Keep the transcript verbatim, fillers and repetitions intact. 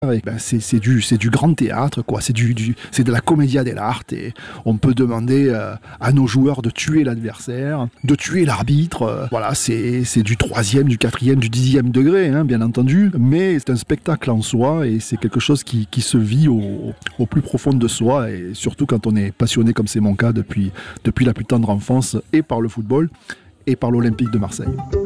Et ben c'est, c'est, du, c'est du grand théâtre, quoi. C'est, du, du, c'est de la commedia dell'arte. Et on peut demander euh, à nos joueurs de tuer l'adversaire, de tuer l'arbitre. Euh, voilà, c'est, c'est du troisième, du quatrième, du dixième degré, hein, bien entendu. Mais c'est un spectacle en soi et c'est quelque chose qui, qui se vit au, au plus profond de soi. Et surtout quand on est passionné, comme c'est mon cas, depuis, depuis la plus tendre enfance, et par le football, et par l'Olympique de Marseille.